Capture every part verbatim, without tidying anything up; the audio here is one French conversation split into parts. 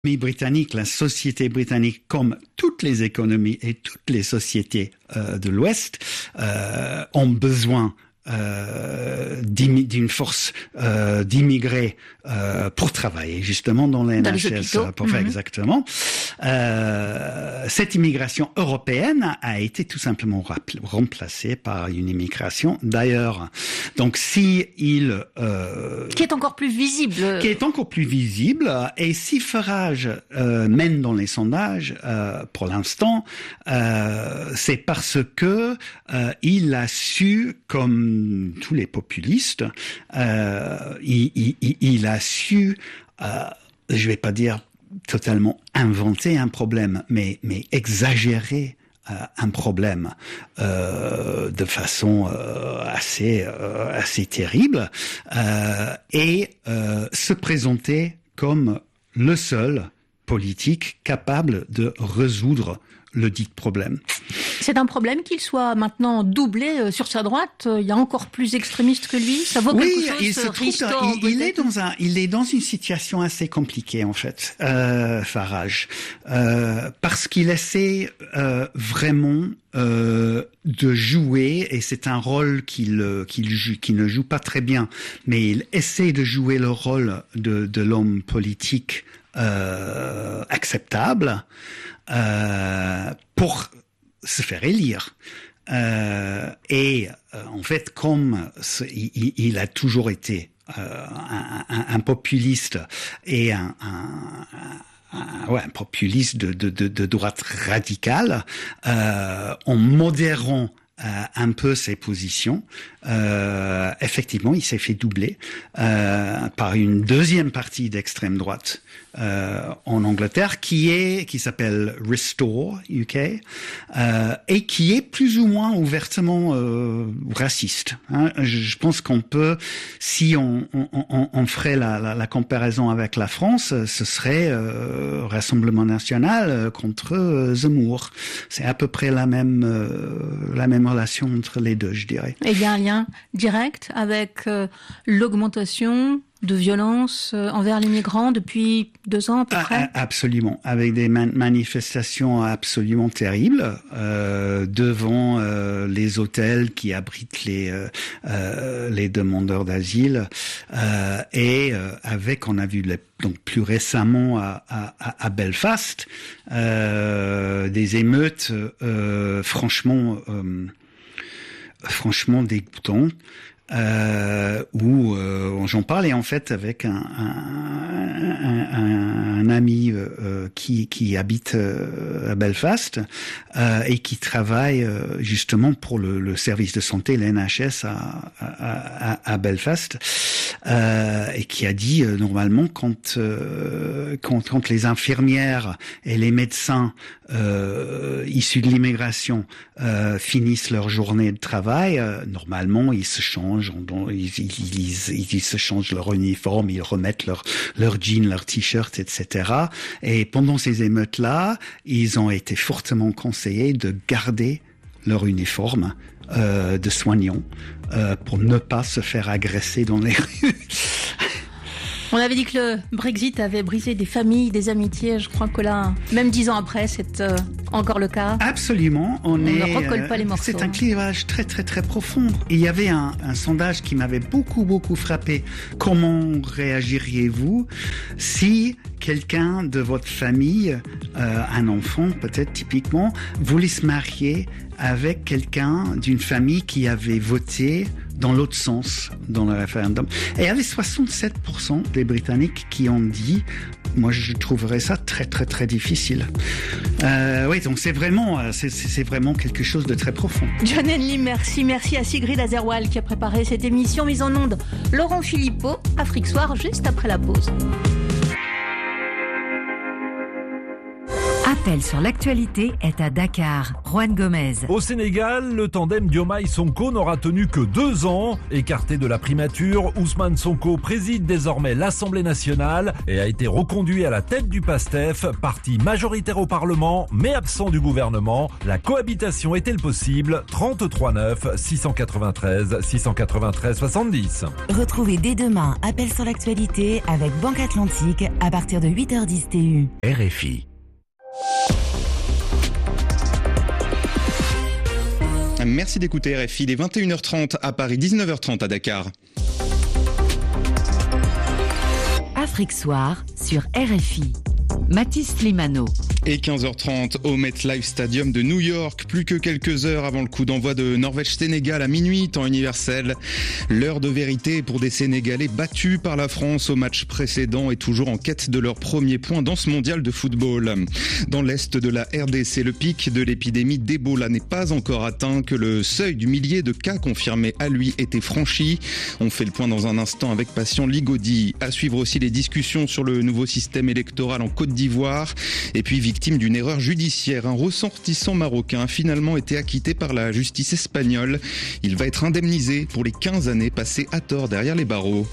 britannique, la société britannique, comme toutes les économies et toutes les sociétés euh, de l'Ouest, euh, ont besoin euh, d'une force euh, d'immigrés euh, pour travailler justement dans les N H S, pour faire mm-hmm. exactement. Euh, cette immigration européenne a été tout simplement remplacée par une immigration d'ailleurs. Donc si il euh, qui est encore plus visible, qui est encore plus visible, et si Farage euh, mène dans les sondages euh, pour l'instant, euh, c'est parce que euh, il a su, comme tous les populistes, euh, il, il, il a su, euh, je vais pas dire totalement inventer un problème, mais, mais exagérer euh, un problème euh, de façon euh, assez, euh, assez terrible, euh, et euh, se présenter comme le seul politique capable de résoudre le dit problème. C'est un problème qu'il soit maintenant doublé sur sa droite. Il y a encore plus extrémistes que lui. Ça vaut oui, quelque chose. Il se trouve dans, il, il est dans un, il est dans une situation assez compliquée en fait, euh, Farage, euh, parce qu'il essaie euh, vraiment euh, de jouer, et c'est un rôle qu'il qu'il joue, qu'il ne joue pas très bien, mais il essaie de jouer le rôle de, de l'homme politique euh, acceptable. Euh, pour se faire élire. Euh, et euh, en fait, comme il, il a toujours été euh, un, un, un populiste et un, un, un, ouais, un populiste de, de, de, de droite radicale, euh, en modérant Euh, un peu ses positions, euh, effectivement, il s'est fait doubler euh, par une deuxième partie d'extrême droite euh, en Angleterre, qui est qui s'appelle Restore U K euh, et qui est plus ou moins ouvertement euh, raciste. Hein. Je, je pense qu'on peut, si on, on, on, on ferait la, la, la comparaison avec la France, ce serait euh, Rassemblement National contre euh, Zemmour. C'est à peu près la même euh, la même relation entre les deux, je dirais. Et il y a un lien direct avec euh, l'augmentation de violence euh, envers les migrants depuis deux ans à peu près. Ah, absolument, avec des man- manifestations absolument terribles euh, devant euh, les hôtels qui abritent les euh, euh, les demandeurs d'asile euh, et euh, avec, on a vu les, donc plus récemment à, à, à Belfast euh, des émeutes euh, franchement euh, franchement dégoûtantes. Euh, où euh, j'en parlais en fait avec un, un, un, un ami euh, qui, qui habite euh, à Belfast euh, et qui travaille euh, justement pour le, le service de santé, l'N H S à, à, à, à Belfast, euh, et qui a dit euh, normalement quand, euh, quand quand les infirmières et les médecins euh, issus de l'immigration euh, finissent leur journée de travail, euh, normalement ils se changent. Ils, ils, ils, ils se changent leur uniforme, ils remettent leur, leur jeans, leur t-shirt, et cetera. Et pendant ces émeutes-là, ils ont été fortement conseillés de garder leur uniforme euh, de soignants euh, pour ne pas se faire agresser dans les rues. On avait dit que le Brexit avait brisé des familles, des amitiés. Je crois que là, même dix ans après, c'est euh, encore le cas. Absolument. On, on est, ne recolle pas les morceaux. C'est un clivage très, très, très profond. Il y avait un, un sondage qui m'avait beaucoup, beaucoup frappé. Comment réagiriez-vous si quelqu'un de votre famille, euh, un enfant peut-être typiquement, voulait se marier avec quelqu'un d'une famille qui avait voté dans l'autre sens dans le référendum. Et il y avait soixante-sept pour cent des Britanniques qui ont dit « Moi, je trouverais ça très, très, très difficile. Euh, » Oui, donc c'est vraiment, c'est, c'est vraiment quelque chose de très profond. John Henley, merci. Merci à Sigrid Azerwal qui a préparé cette émission mise en onde. Laurent Philippot, Afrique Soir, juste après la pause. Appel sur l'actualité est à Dakar. Juan Gomez. Au Sénégal, le tandem Diomaye-Sonko n'aura tenu que deux ans. Écarté de la primature, Ousmane Sonko préside désormais l'Assemblée nationale et a été reconduit à la tête du PASTEF, parti majoritaire au Parlement mais absent du gouvernement. La cohabitation est-elle possible? trente-trois neuf six cent quatre-vingt-treize six cent quatre-vingt-treize soixante-dix. Retrouvez dès demain Appel sur l'actualité avec Banque Atlantique à partir de huit heures dix T U. R F I. Merci d'écouter R F I, il est vingt et une heures trente à Paris, dix-neuf heures trente à Dakar. Afrique Soir sur R F I. Mathis Slimano. Et quinze heures trente au MetLife Stadium de New York, plus que quelques heures avant le coup d'envoi de Norvège-Sénégal à minuit, temps universel. L'heure de vérité pour des Sénégalais battus par la France au match précédent et toujours en quête de leur premier point dans ce mondial de football. Dans l'est de la R D C, le pic de l'épidémie d'Ebola n'est pas encore atteint, que le seuil du millier de cas confirmés à lui était franchi. On fait le point dans un instant avec Patient Ligaudy. À suivre aussi les discussions sur le nouveau système électoral en Côte d'Ivoire. Et puis, victime d'une erreur judiciaire, un ressortissant marocain a finalement été acquitté par la justice espagnole. Il va être indemnisé pour les quinze années passées à tort derrière les barreaux.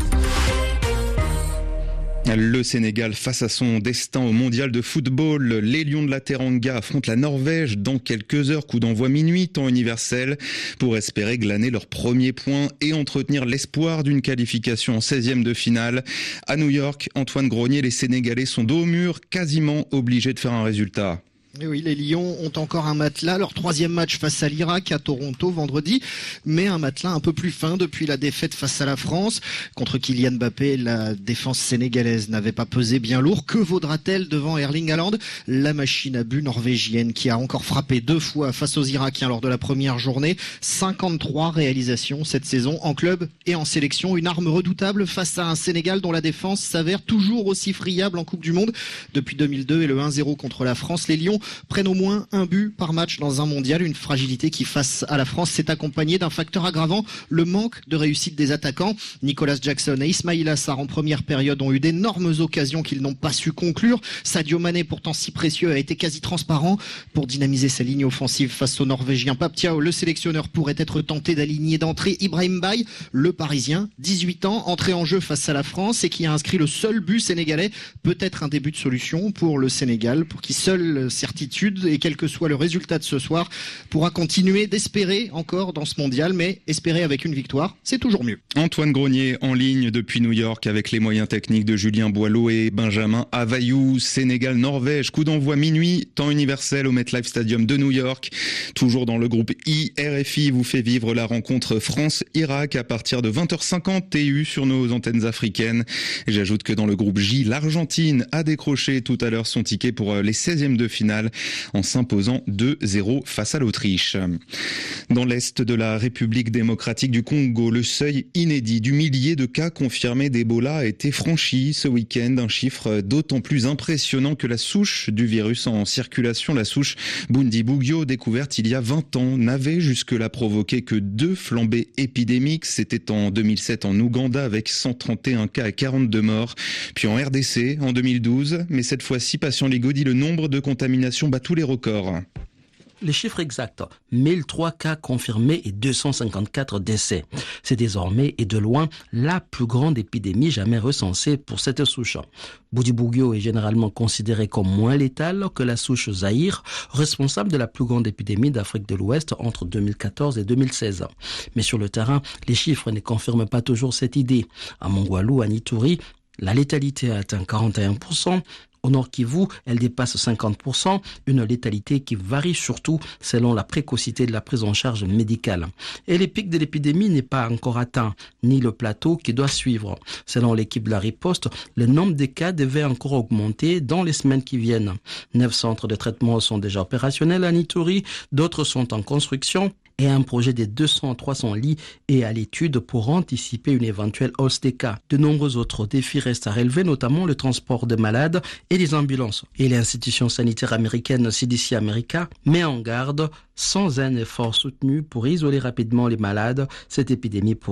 Le Sénégal face à son destin au mondial de football. Les Lions de la Teranga affrontent la Norvège dans quelques heures, coup d'envoi minuit, temps universel, pour espérer glaner leur premier point et entretenir l'espoir d'une qualification en seizième de finale. À New York, Antoine Grenier, les Sénégalais sont dos au mur, quasiment obligés de faire un résultat. Et oui, les Lions ont encore un matelas, leur troisième match face à l'Irak à Toronto vendredi, mais un matelas un peu plus fin depuis la défaite face à la France. Contre Kylian Mbappé, la défense sénégalaise n'avait pas pesé bien lourd. Que vaudra-t-elle devant Erling Haaland, la machine à but norvégienne qui a encore frappé deux fois face aux Irakiens lors de la première journée. cinquante-trois réalisations cette saison en club et en sélection. Une arme redoutable face à un Sénégal dont la défense s'avère toujours aussi friable en Coupe du Monde. Depuis deux mille deux et le un zéro contre la France, les Lions prennent au moins un but par match dans un mondial, une fragilité qui face à la France s'est accompagnée d'un facteur aggravant, le manque de réussite des attaquants. Nicolas Jackson et Ismaïla Sarr en première période ont eu d'énormes occasions qu'ils n'ont pas su conclure. Sadio Mané, pourtant si précieux, a été quasi transparent pour dynamiser sa ligne offensive face aux Norvégiens. Pape Thiaw, le sélectionneur, pourrait être tenté d'aligner d'entrée Ibrahim Baye, le Parisien, dix-huit ans, entré en jeu face à la France et qui a inscrit le seul but sénégalais. Peut-être un début de solution pour le Sénégal, pour qui seul certitude et quel que soit le résultat de ce soir pourra continuer d'espérer encore dans ce mondial, mais espérer avec une victoire, c'est toujours mieux. Antoine Grenier en ligne depuis New York avec les moyens techniques de Julien Boileau et Benjamin Avayou. Sénégal-Norvège, coup d'envoi minuit, temps universel au MetLife Stadium de New York. Toujours dans le groupe I, R F I vous fait vivre la rencontre France-Irak à partir de vingt heures cinquante T U sur nos antennes africaines. Et j'ajoute que dans le groupe J, l'Argentine a décroché tout à l'heure son ticket pour les seizièmes de finale en s'imposant deux zéro face à l'Autriche. Dans l'est de la République démocratique du Congo, le seuil inédit du millier de cas confirmés d'Ebola a été franchi ce week-end, un chiffre d'autant plus impressionnant que la souche du virus en circulation, la souche Bundibugyo, découverte il y a vingt ans, n'avait jusque-là provoqué que deux flambées épidémiques. C'était en deux mille sept en Ouganda avec cent trente et un cas et quarante-deux morts, puis en R D C en deux mille douze, mais cette fois-ci, Patient Ligaudy, le nombre de contaminations bat tous les records. Les chiffres exacts, mille trois cas confirmés et deux cent cinquante-quatre décès. C'est désormais et de loin la plus grande épidémie jamais recensée pour cette souche. Bundibugyo est généralement considéré comme moins létal que la souche Zaïre, responsable de la plus grande épidémie d'Afrique de l'Ouest entre deux mille quatorze et deux mille seize. Mais sur le terrain, les chiffres ne confirment pas toujours cette idée. À Mongwalu, à Ituri, la létalité a atteint quarante et un pour cent. Au Nord Kivu, elle dépasse cinquante pour cent, une létalité qui varie surtout selon la précocité de la prise en charge médicale. Et le pic de l'épidémie n'est pas encore atteint, ni le plateau qui doit suivre. Selon l'équipe de la riposte, le nombre de cas devait encore augmenter dans les semaines qui viennent. Neuf centres de traitement sont déjà opérationnels à Ituri, d'autres sont en construction. Et un projet de deux cents à trois cents lits est à l'étude pour anticiper une éventuelle hausse des cas. De nombreux autres défis restent à relever, notamment le transport de malades et les ambulances. Et l'institution sanitaire américaine C D C America met en garde, sans un effort soutenu pour isoler rapidement les malades, cette épidémie pourrait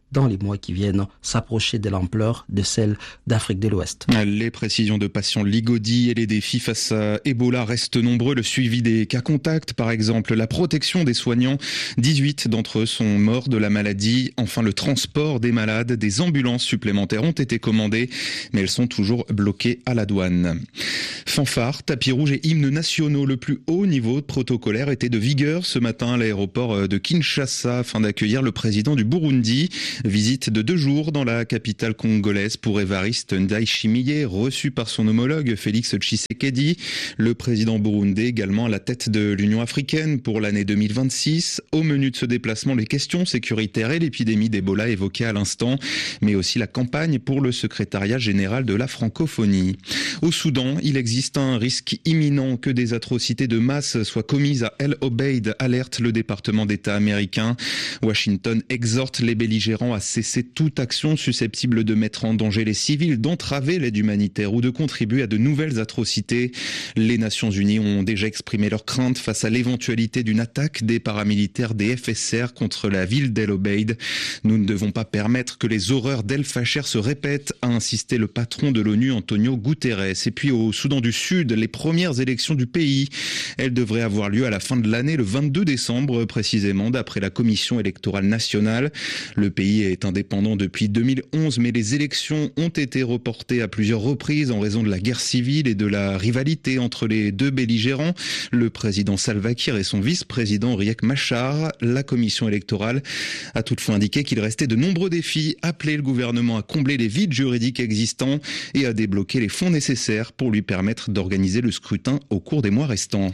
dans les mois qui viennent s'approcher de l'ampleur de celle d'Afrique de l'Ouest. Les précisions de patients Ligodi et les défis face à Ebola restent nombreux. Le suivi des cas contacts, par exemple, la protection des soignants. dix-huit d'entre eux sont morts de la maladie. Enfin, le transport des malades. Des ambulances supplémentaires ont été commandées, mais elles sont toujours bloquées à la douane. Fanfare, tapis rouge et hymnes nationaux. Le plus haut niveau protocolaire était de vigueur ce matin à l'aéroport de Kinshasa afin d'accueillir le président du Burundi. Visite de deux jours dans la capitale congolaise pour Évariste Ndayishimiye, reçu par son homologue Félix Tshisekedi. Le président burundais également à la tête de l'Union africaine pour l'année deux mille vingt-six. Au menu de ce déplacement, les questions sécuritaires et l'épidémie d'Ebola évoquées à l'instant, mais aussi la campagne pour le secrétariat général de la francophonie. Au Soudan, il existe un risque imminent que des atrocités de masse soient commises à El Obeid, alerte le département d'État américain. Washington exhorte les belligérants à cesser toute action susceptible de mettre en danger les civils, d'entraver l'aide humanitaire ou de contribuer à de nouvelles atrocités. Les Nations Unies ont déjà exprimé leur crainte face à l'éventualité d'une attaque des paramilitaires des F S R contre la ville d'El Obeid. Nous ne devons pas permettre que les horreurs d'El Fasher se répètent, a insisté le patron de l'ONU Antonio Guterres. Et puis au Soudan du Sud, les premières élections du pays. Elles devraient avoir lieu à la fin de l'année, le vingt-deux décembre précisément, d'après la Commission électorale nationale. Le pays est indépendant depuis deux mille onze, mais les élections ont été reportées à plusieurs reprises en raison de la guerre civile et de la rivalité entre les deux belligérants, le président Salva Kiir et son vice-président Riek Machar. La commission électorale a toutefois indiqué qu'il restait de nombreux défis, appelé le gouvernement à combler les vides juridiques existants et à débloquer les fonds nécessaires pour lui permettre d'organiser le scrutin au cours des mois restants.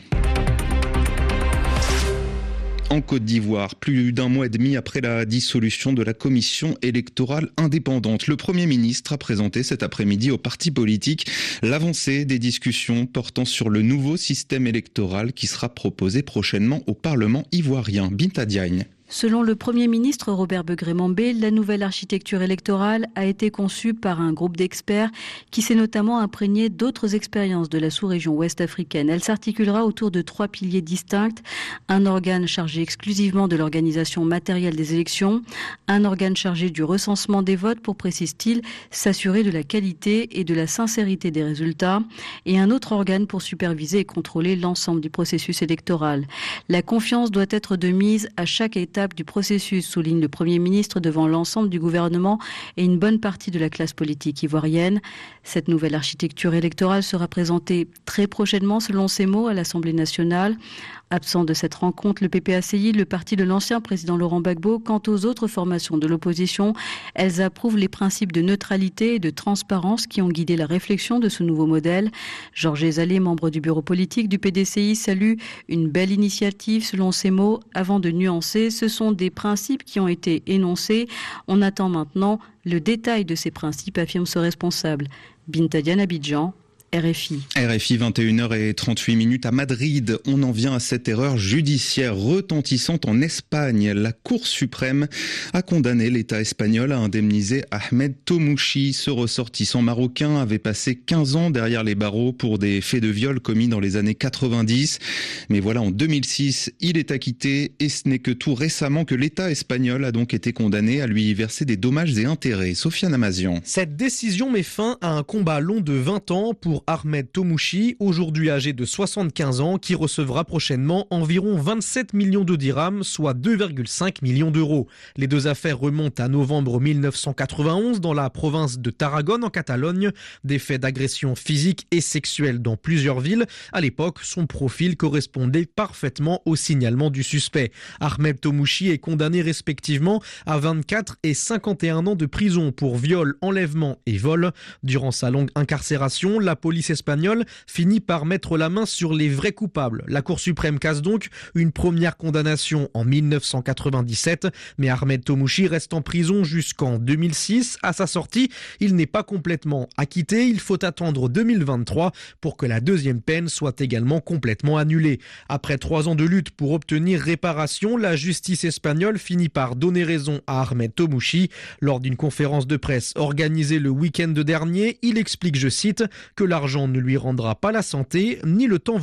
En Côte d'Ivoire, plus d'un mois et demi après la dissolution de la commission électorale indépendante, le Premier ministre a présenté cet après-midi aux partis politiques l'avancée des discussions portant sur le nouveau système électoral qui sera proposé prochainement au Parlement ivoirien. Binta Diagne. Selon le Premier ministre Robert Begré-Mambé, la nouvelle architecture électorale a été conçue par un groupe d'experts qui s'est notamment imprégné d'autres expériences de la sous-région ouest africaine. Elle s'articulera autour de trois piliers distincts. Un organe chargé exclusivement de l'organisation matérielle des élections, un organe chargé du recensement des votes pour, précise-t-il, s'assurer de la qualité et de la sincérité des résultats, et un autre organe pour superviser et contrôler l'ensemble du processus électoral. La confiance doit être de mise à chaque étape du processus, souligne le Premier ministre devant l'ensemble du gouvernement et une bonne partie de la classe politique ivoirienne. Cette nouvelle architecture électorale sera présentée très prochainement, selon ses mots, à l'Assemblée nationale. Absent de cette rencontre, le P P A C I, le parti de l'ancien président Laurent Gbagbo, quant aux autres formations de l'opposition, elles approuvent les principes de neutralité et de transparence qui ont guidé la réflexion de ce nouveau modèle. Georges Ezalé, membre du bureau politique du P D C I, salue une belle initiative, selon ses mots. Avant de nuancer, ce sont des principes qui ont été énoncés. On attend maintenant le détail de ces principes, affirme ce responsable. Binta Diagne, Abidjan. R F I. R F I, vingt et une heures trente-huit minutes à Madrid. On en vient à cette erreur judiciaire retentissante en Espagne. La Cour suprême a condamné l'État espagnol à indemniser Ahmed Tomouchi. Ce ressortissant marocain avait passé quinze ans derrière les barreaux pour des faits de viol commis dans les années quatre-vingt-dix. Mais voilà, en deux mille six, il est acquitté et ce n'est que tout récemment que l'État espagnol a donc été condamné à lui verser des dommages et intérêts. Sofiane Amazian. Cette décision met fin à un combat long de vingt ans pour Ahmed Tomouchi, aujourd'hui âgé de soixante-quinze ans, qui recevra prochainement environ vingt-sept millions de dirhams, soit deux virgule cinq millions d'euros. Les deux affaires remontent à novembre mille neuf cent quatre-vingt-onze dans la province de Tarragone en Catalogne. Des faits d'agression physique et sexuelle dans plusieurs villes. À l'époque, son profil correspondait parfaitement au signalement du suspect. Ahmed Tomouchi est condamné respectivement à vingt-quatre et cinquante et un ans de prison pour viol, enlèvement et vol. Durant sa longue incarcération, la police espagnole finit par mettre la main sur les vrais coupables. La Cour suprême casse donc une première condamnation en mille neuf cent quatre-vingt-dix-sept, mais Ahmed Tomouchi reste en prison jusqu'en deux mille six. À sa sortie, il n'est pas complètement acquitté. Il faut attendre deux mille vingt-trois pour que la deuxième peine soit également complètement annulée. Après trois ans de lutte pour obtenir réparation, la justice espagnole finit par donner raison à Ahmed Tomouchi. Lors d'une conférence de presse organisée le week-end dernier, il explique, je cite, que l'argent ne lui rendra pas la santé ni le temps volé.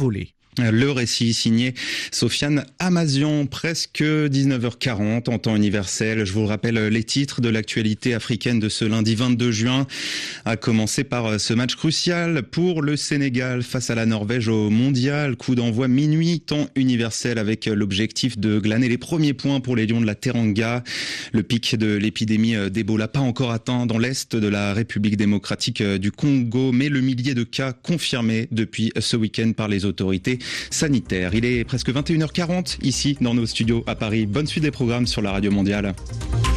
Le récit signé Sofiane Amazian, presque dix-neuf heures quarante en temps universel. Je vous rappelle les titres de l'actualité africaine de ce lundi vingt-deux juin, à commencer par ce match crucial pour le Sénégal face à la Norvège au Mondial. Coup d'envoi minuit, temps universel, avec l'objectif de glaner les premiers points pour les Lions de la Teranga. Le pic de l'épidémie d'Ebola pas encore atteint dans l'est de la République démocratique du Congo, mais le millier de cas confirmés depuis ce week-end par les autorités sanitaire. Il est presque vingt et une heures quarante ici dans nos studios à Paris. Bonne suite des programmes sur la Radio Mondiale.